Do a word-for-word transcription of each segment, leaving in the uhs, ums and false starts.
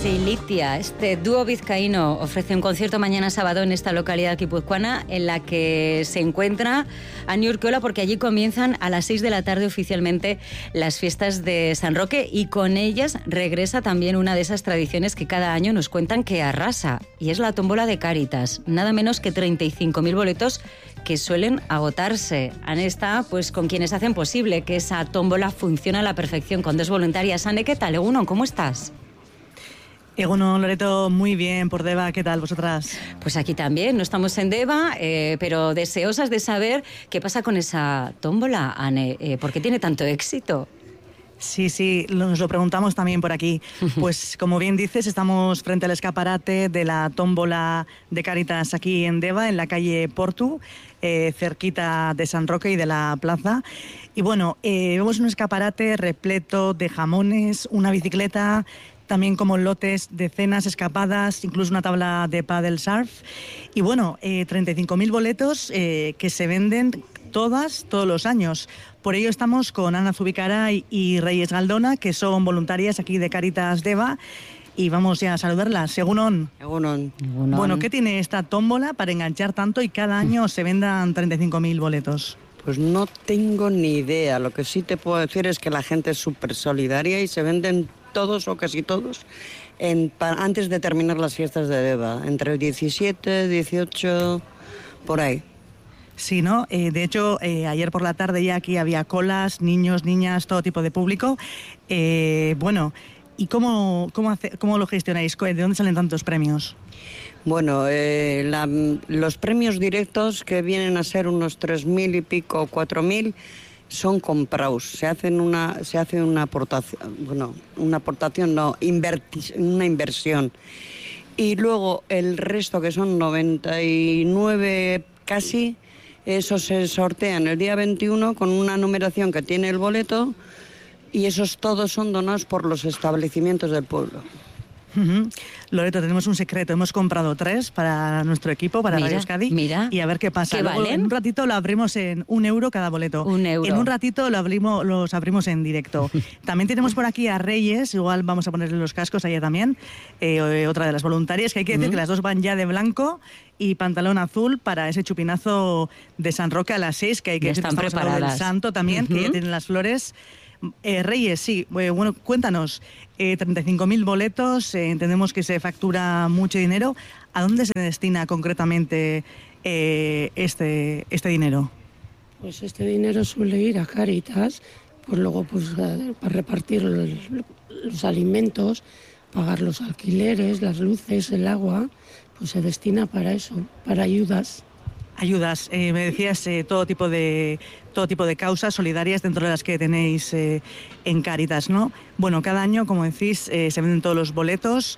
y Litia, este dúo vizcaíno, ofrece un concierto mañana sábado en esta localidad guipuzcoana en la que se encuentra Ani Urquiola, porque allí comienzan a las seis de la tarde oficialmente las fiestas de San Roque, y con ellas regresa también una de esas tradiciones que cada año nos cuentan que arrasa, y es la tómbola de Cáritas. Nada menos que treinta y cinco mil boletos que suelen agotarse. Ana está pues con quienes hacen posible que esa tómbola funcione a la perfección, con dos voluntarias. Ane, ¿qué tal? Egunon, ¿cómo estás? Egunon, Loreto, muy bien por Deva. ¿Qué tal vosotras? Pues aquí también, no estamos en Deva, eh, pero deseosas de saber qué pasa con esa tómbola, Ane. Eh, ¿Por qué tiene tanto éxito? Sí, sí, nos lo preguntamos también por aquí. Pues como bien dices, estamos frente al escaparate de la tómbola de Cáritas aquí en Deva, en la calle Portu, eh, cerquita de San Roque y de la plaza. Y bueno, eh, vemos un escaparate repleto de jamones, una bicicleta, también como lotes de cenas, escapadas, incluso una tabla de paddle surf. Y bueno, eh, treinta y cinco mil boletos eh, que se venden todas, todos los años. Por ello estamos con Ana Zubicara y, y Reyes Galdona, que son voluntarias aquí de Cáritas Deva, y vamos ya a saludarlas. Egunon. Egunon. Egunon. Bueno, ¿qué tiene esta tómbola para enganchar tanto y cada año se vendan treinta y cinco mil boletos? Pues no tengo ni idea. Lo que sí te puedo decir es que la gente es súper solidaria y se venden todos o casi todos en, pa, antes de terminar las fiestas de Deva, entre el diecisiete, dieciocho, por ahí. Sí, ¿no? Eh, de hecho, eh, ayer por la tarde ya aquí había colas, niños, niñas, todo tipo de público. Eh, bueno, ¿y cómo, cómo, hace, cómo lo gestionáis? ¿De dónde salen tantos premios? Bueno, eh, la, los premios directos, que vienen a ser unos tres mil y pico, cuatro mil, son comprados. Se hacen una, se hace una aportación, bueno, una aportación no, inverti, una inversión. Y luego el resto, que son noventa y nueve casi, eso se sortean el día veintiuno con una numeración que tiene el boleto, y esos todos son donados por los establecimientos del pueblo. Uh-huh. Loreto, tenemos un secreto. Hemos comprado tres para nuestro equipo, para Mira, Radio Euskadi. Mira. Y a ver qué pasa. ¿Qué Luego, valen? en un ratito lo abrimos en un euro cada boleto. Un euro. En un ratito lo abrimos, los abrimos en directo. También tenemos por aquí a Reyes. Igual vamos a ponerle los cascos a ella también. Eh, otra de las voluntarias, que hay que decir uh-huh. que las dos van ya de blanco y pantalón azul para ese chupinazo de San Roque a las seis, que hay que ya decir están que estamos preparadas. Del Santo también, uh-huh. que ya tienen las flores. Eh, Reyes, sí, eh, bueno, cuéntanos, eh, treinta y cinco mil boletos, eh, entendemos que se factura mucho dinero. ¿A dónde se destina concretamente eh, este, este dinero? Pues este dinero suele ir a Cáritas, pues luego pues para repartir los, los alimentos, pagar los alquileres, las luces, el agua, pues se destina para eso, para ayudas. Ayudas, eh, me decías eh, todo tipo de todo tipo de causas solidarias dentro de las que tenéis eh, en Cáritas, ¿no? Bueno, cada año, como decís, eh, se venden todos los boletos.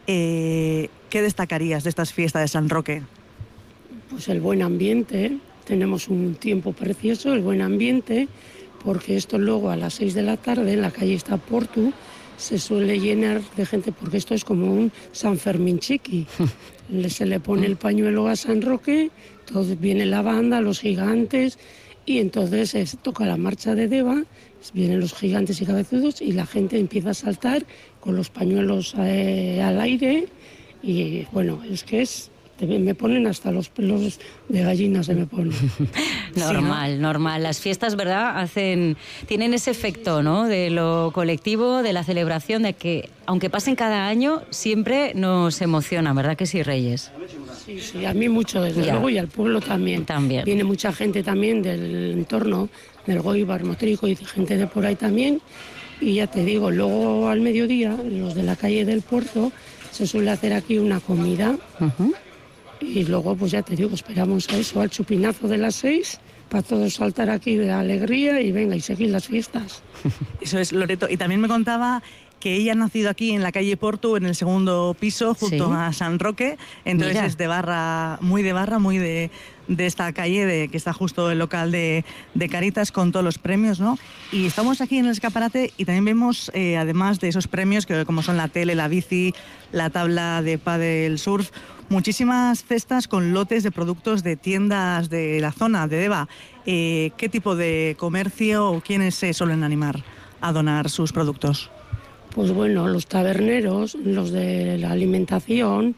Eh, ¿Qué destacarías de estas fiestas de San Roque? Pues el buen ambiente, tenemos un tiempo precioso, el buen ambiente, porque esto luego a las seis de la tarde en la calle está Portu, se suele llenar de gente, porque esto es como un San Fermín chiqui. Se le pone el pañuelo a San Roque, entonces viene la banda, los gigantes, y entonces se toca la marcha de Deva, vienen los gigantes y cabezudos, y la gente empieza a saltar con los pañuelos eh, al aire, y bueno, es que es... me ponen hasta los pelos de gallina, se me ponen. Normal, sí, ¿no? normal. Las fiestas, ¿verdad?, hacen, tienen ese efecto, ¿no?, de lo colectivo, de la celebración, de que, aunque pasen cada año, siempre nos emociona, ¿verdad que sí, Reyes? Sí, sí, a mí mucho, desde ya. luego, y al pueblo también. También. Viene mucha gente también del entorno, del Goibar, Motrico, y gente de por ahí también. Y ya te digo, luego al mediodía, los de la calle del Puerto, se suele hacer aquí una comida. Uh-huh. Y luego, pues ya te digo, esperamos a eso, al chupinazo de las seis, para todos saltar aquí de alegría y venga, y seguir las fiestas. Eso es, Loreto. Y también me contaba que ella ha nacido aquí en la calle Portu, en el segundo piso, junto ¿Sí? a San Roque. Entonces Mira. es de Barra, muy de Barra, muy de, de esta calle, de, que está justo el local de, de Cáritas con todos los premios, ¿no? Y estamos aquí en el escaparate y también vemos, eh, además de esos premios, que como son la tele, la bici, la tabla de paddle surf, muchísimas cestas con lotes de productos de tiendas de la zona de Deva. Eh, ¿Qué tipo de comercio o quiénes se suelen animar a donar sus productos? pues bueno, los taberneros, los de la alimentación,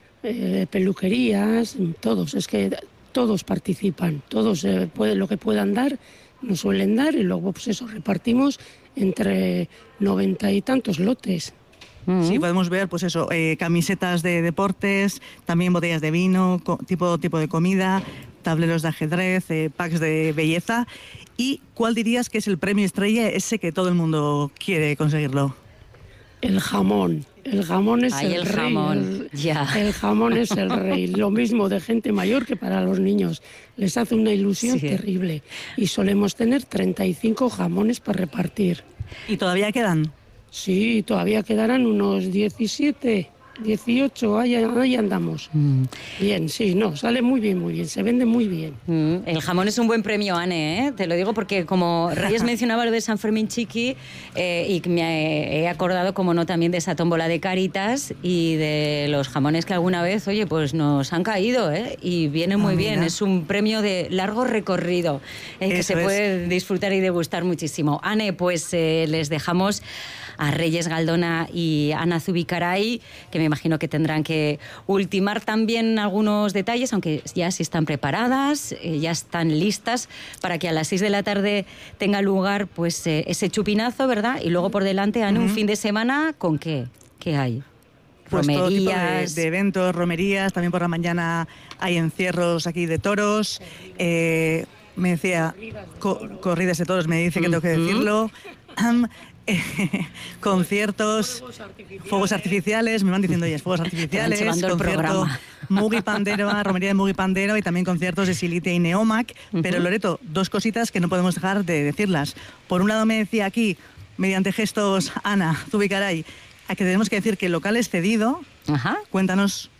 eh, peluquerías, todos, es que todos participan, todos eh, pueden, lo que puedan dar, nos suelen dar y luego pues eso, repartimos entre noventa y tantos lotes. Sí, podemos ver, pues eso, eh, camisetas de deportes, también botellas de vino, co- tipo, tipo de comida, tableros de ajedrez, eh, packs de belleza. ¿Y cuál dirías que es el premio estrella, ese que todo el mundo quiere conseguirlo? El jamón. El jamón es Ay, el, el rey. jamón, el, ya. el jamón es el rey. Lo mismo de gente mayor que para los niños. Les hace una ilusión Sí. terrible. Y solemos tener treinta y cinco jamones para repartir. ¿Y todavía quedan? Sí, todavía quedarán unos diecisiete, dieciocho, ahí, ahí andamos. Mm. Bien, sí, no, sale muy bien, muy bien, se vende muy bien. Mm, el jamón es un buen premio, Anne, ¿eh? Te lo digo porque como Reyes mencionaba lo de San Fermín Chiqui eh, y me he acordado, como no, también de esa tómbola de Cáritas y de los jamones que alguna vez, oye, pues nos han caído, ¿eh? Y viene muy Ah, bien, mira. es un premio de largo recorrido eh, que Eso se es. puede disfrutar y degustar muchísimo. Anne, pues eh, les dejamos a Reyes Galdona y Ana Zubicaray, que me imagino que tendrán que ultimar también algunos detalles, aunque ya sí están preparadas, eh, ya están listas para que a las seis de la tarde tenga lugar pues eh, ese chupinazo, ¿verdad? Y luego por delante, Ana, un fin de semana, ¿con qué? ¿Qué hay? Pues todo tipo de, Romerías. de eventos, romerías, también por la mañana hay encierros aquí de toros. Eh, me decía, co- corridas de toros, me dice que tengo que Ujú. decirlo. Am, eh, conciertos, fuegos artificiales, me van diciendo ellas, fuegos artificiales, llevando el concierto programa. Mugi Pandero, romería de Mugi Pandero y también conciertos de Silite y Neomac. Pero Loreto, dos cositas que no podemos dejar de decirlas. Por un lado me decía aquí, mediante gestos, Ana Zubicaray, a que tenemos que decir que el local es cedido. Ajá. Cuéntanos.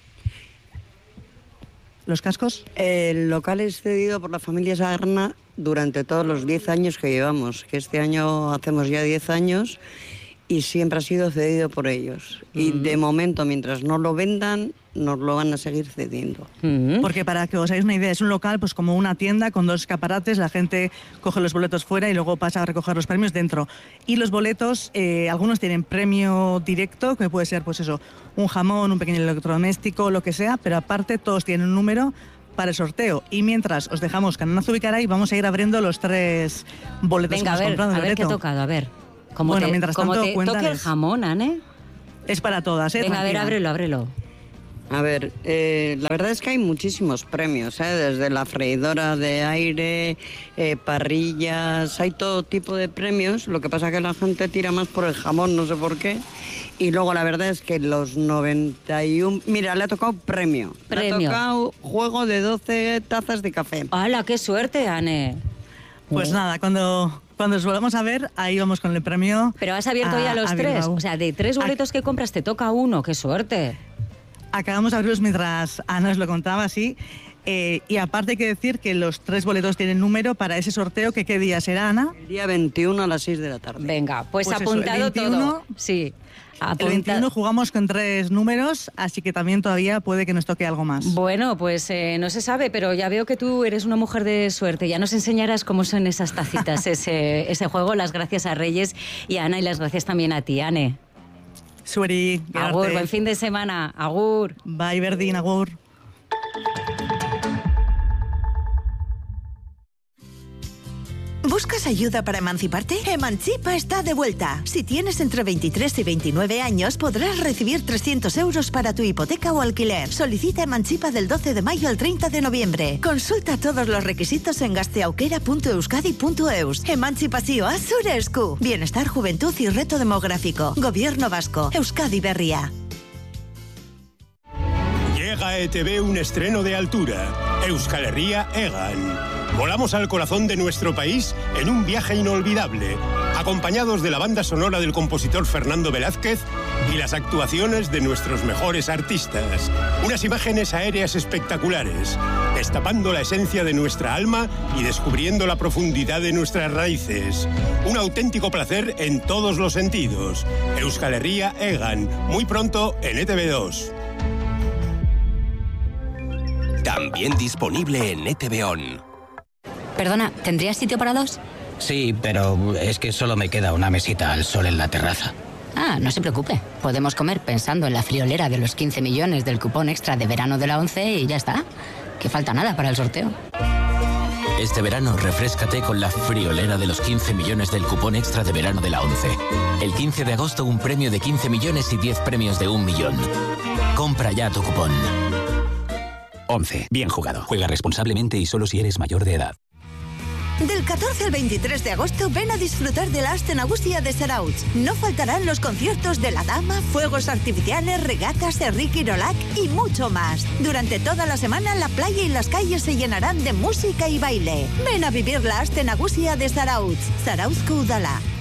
¿Los cascos? El local es cedido por la familia Sagarna durante todos los diez años que llevamos, que este año hacemos ya diez años y siempre ha sido cedido por ellos. Y de momento, mientras no lo vendan, nos lo van a seguir cediendo. Mm. Porque para que os hagáis una idea, es un local pues como una tienda con dos escaparates, la gente coge los boletos fuera y luego pasa a recoger los premios dentro. Y los boletos, eh, algunos tienen premio directo, que puede ser pues eso, un jamón, un pequeño electrodoméstico, lo que sea, pero aparte todos tienen un número para el sorteo. Y mientras os dejamos con Ana Zubicaray, vamos a ir abriendo los tres boletos Venga, a que hemos ver, comprado, a ver qué he Loreto. tocado, a ver. Como Bueno, te, mientras como tanto, te toque el cuéntales. jamón, Anne. Es para todas, ¿eh? Venga, a ver, Tranquila. ábrelo, ábrelo. A ver, eh, la verdad es que hay muchísimos premios, ¿eh? Desde la freidora de aire, eh, parrillas, hay todo tipo de premios. Lo que pasa es que la gente tira más por el jamón, no sé por qué. Y luego la verdad es que los noventa y uno... Mira, le ha tocado premio. Le Premio. ha tocado juego de doce tazas de café. ¡Hala, qué suerte, Anne! Pues nada, cuando, cuando os volvamos a ver, ahí vamos con el premio. Pero has abierto a- ya los a tres. Bilbao. O sea, de tres boletos que compras te toca uno. ¡Qué suerte! Acabamos de abrirlos mientras Ana os lo contaba, sí. Eh, y aparte hay que decir que los tres boletos tienen número para ese sorteo, que qué día será, Ana. El día veintiuno a las seis de la tarde. Venga, pues, Pues eso, apuntado el veintiuno, todo. Sí. El apunta- veintiuno jugamos con tres números, así que también todavía puede que nos toque algo más. Bueno, pues eh, no se sabe, pero ya veo que tú eres una mujer de suerte. Ya nos enseñarás cómo son esas tacitas, ese, ese juego. Las gracias a Reyes y a Ana, y las gracias también a ti, Anne. Sueri, Agur, quedarte. buen fin de semana. Agur. Bye, Verdín, agur. ¿Buscas ayuda para emanciparte? Emancipa está de vuelta. Si tienes entre veintitrés y veintinueve años, podrás recibir trescientos euros para tu hipoteca o alquiler. Solicita Emancipa del doce de mayo al treinta de noviembre. Consulta todos los requisitos en gasteaukera punto euskadi punto eus. Emantzipazioa zure esku. Bienestar, juventud y reto demográfico. Gobierno vasco. Euskadi Berria. Llega a E T V un estreno de altura, Euskal Herria Egan. Volamos al corazón de nuestro país en un viaje inolvidable, acompañados de la banda sonora del compositor Fernando Velázquez y las actuaciones de nuestros mejores artistas. Unas imágenes aéreas espectaculares, destapando la esencia de nuestra alma y descubriendo la profundidad de nuestras raíces. Un auténtico placer en todos los sentidos. Euskal Herria Egan, muy pronto en E T V dos. También disponible en E T V On. Perdona, ¿tendrías sitio para dos? Sí, pero es que solo me queda una mesita al sol en la terraza. Ah, no se preocupe. Podemos comer pensando en la friolera de los quince millones del cupón extra de verano de la ONCE y ya está. Que falta nada para el sorteo. Este verano, refréscate con la friolera de los quince millones del cupón extra de verano de la ONCE. El quince de agosto, un premio de quince millones y diez premios de un millón. Compra ya tu cupón. ONCE. Bien jugado. Juega responsablemente y solo si eres mayor de edad. Del catorce al veintitrés de agosto ven a disfrutar de la Aste Nagusia de Zarautz. No faltarán los conciertos de La Dama, fuegos artificiales, regatas, Enrique Irolac y mucho más. Durante toda la semana la playa y las calles se llenarán de música y baile. Ven a vivir la Aste Nagusia de Zarautz. Zarautz Udala.